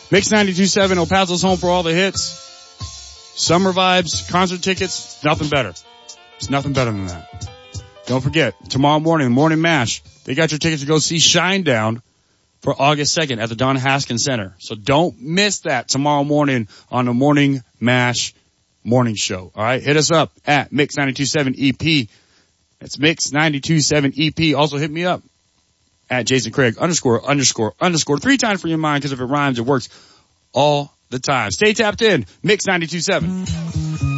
Mix 92.7, El Paso's home for all the hits. Summer vibes, concert tickets, nothing better. It's nothing better than that. Don't forget, tomorrow morning, Morning Mash, they got your tickets to go see Shinedown for August 2nd at the Don Haskins Center. So don't miss that tomorrow morning on the Morning Mash morning show. All right, hit us up at Mix 92.7 EP. That's Mix 92.7 EP. Also hit me up at Jason Craig ____ 3 times for your mind, because if it rhymes, it works all the time. Stay tapped in. Mix 92.7.